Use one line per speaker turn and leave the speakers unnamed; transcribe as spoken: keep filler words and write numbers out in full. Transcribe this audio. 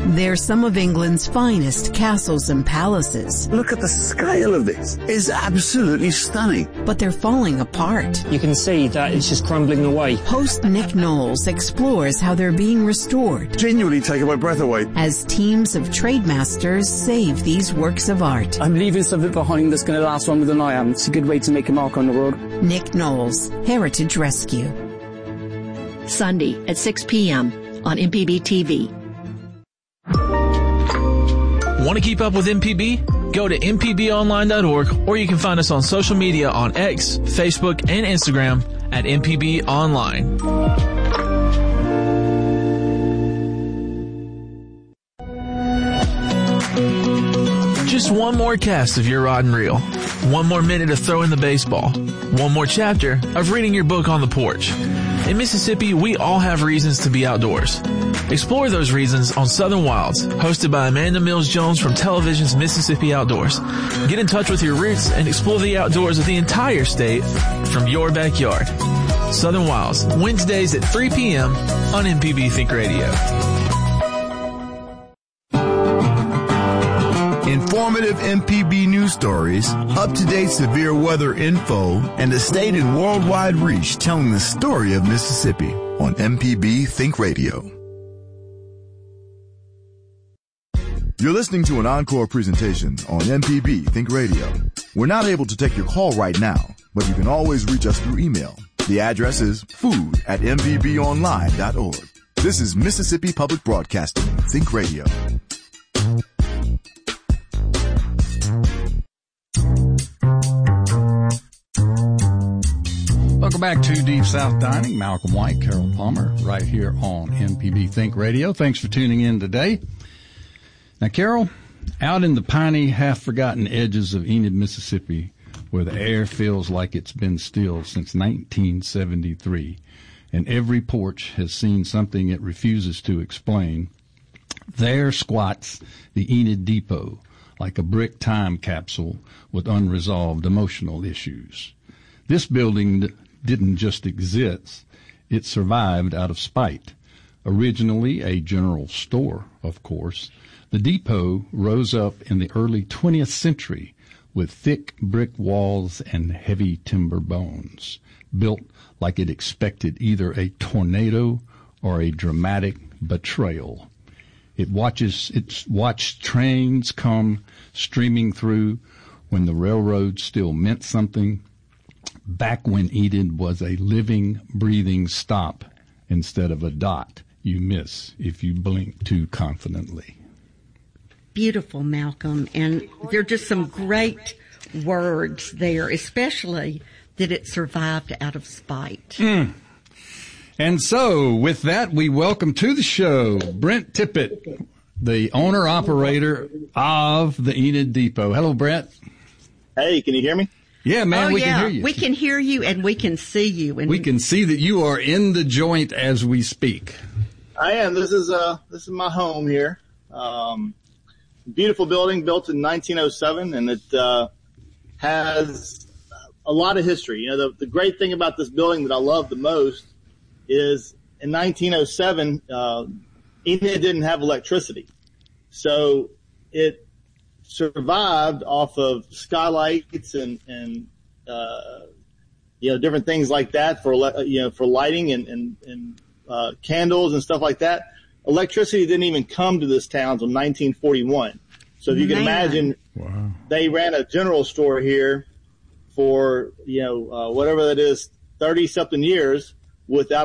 They're some of England's finest castles and palaces.
Look at the scale of this. It's absolutely stunning.
But they're falling apart.
You can see that it's just crumbling away.
Host Nick Knowles explores how they're being restored.
Genuinely taking my breath away.
As teams of trade masters save these works of art.
I'm leaving something behind that's going to last longer than I am. It's a good way to make a mark on the world.
Nick Knowles, Heritage Rescue.
Sunday at six p.m. on M P B T V.
Want to keep up with M P B? Go to m p b online dot org, or you can find us on social media on X, Facebook, and Instagram at M P B Online. Just one more cast of your rod and reel. One more minute of throwing the baseball. One more chapter of reading your book on the porch. In Mississippi, we all have reasons to be outdoors. Explore those reasons on Southern Wilds, hosted by Amanda Mills-Jones from television's Mississippi Outdoors. Get in touch with your roots and explore the outdoors of the entire state from your backyard. Southern Wilds, Wednesdays at three p.m. on M P B Think Radio.
Informative M P B news stories, up-to-date severe weather info, and a state and worldwide reach telling the story of Mississippi on M P B Think Radio. You're listening to an encore presentation on M P B Think Radio. We're not able to take your call right now, but you can always reach us through email. The address is food at m p b online dot org. This is Mississippi Public Broadcasting, Think Radio.
Welcome back to Deep South Dining. Malcolm White, Carol Palmer, right here on M P B Think Radio. Thanks for tuning in today. Now, Carol, out in the piney, half-forgotten edges of Enid, Mississippi, where the air feels like it's been still since nineteen seventy-three, and every porch has seen something it refuses to explain, there squats the Enid Depot, like a brick time capsule with unresolved emotional issues. This building didn't just exist, it survived out of spite. Originally a general store, of course, the depot rose up in the early twentieth century with thick brick walls and heavy timber bones, built like it expected either a tornado or a dramatic betrayal. It watches, it watched trains come streaming through when the railroad still meant something, back when Enid was a living, breathing stop instead of a dot you miss if you blink too confidently.
Beautiful, Malcolm, and there are just some great words there, especially that it survived out of spite.
Mm. And so, with that, we welcome to the show Brent Tippett, the owner-operator of the Enid Depot. Hello, Brent.
Hey, can you hear me?
Yeah, man,
oh,
we
yeah.
can hear you.
We can hear you, and we can see you. And
we can see that you are in the joint as we speak.
I am. This is uh, this is my home here. Um, beautiful building built in nineteen oh seven, and it uh, has a lot of history. You know, the, the great thing about this building that I love the most is in nineteen oh seven, uh, Enid didn't have electricity, so it survived off of skylights and and uh, you know different things like that for you know for lighting and and, and uh, candles and stuff like that. Electricity didn't even come to this town until nineteen forty-one. So if you can
Man.
imagine,
wow.
They ran a general store here for you know uh, whatever that is, thirty something years without